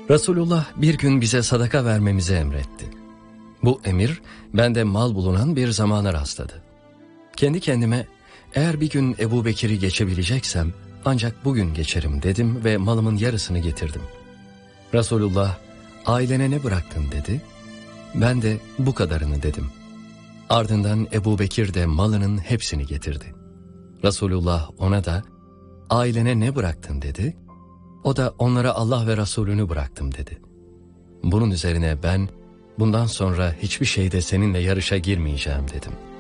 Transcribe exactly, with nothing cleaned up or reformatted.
Resulullah bir gün bize sadaka vermemizi emretti. Bu emir bende mal bulunan bir zamana rastladı. Kendi kendime eğer bir gün Ebu Bekir'i geçebileceksem ancak bugün geçerim dedim ve malımın yarısını getirdim. Resulullah ailene ne bıraktın dedi. Ben de bu kadarını dedim. Ardından Ebu Bekir de malının hepsini getirdi. Resulullah ona da ailene ne bıraktın dedi. O da onlara Allah ve Resulünü bıraktım dedi. Bunun üzerine ben bundan sonra hiçbir şeyde seninle yarışa girmeyeceğim dedim.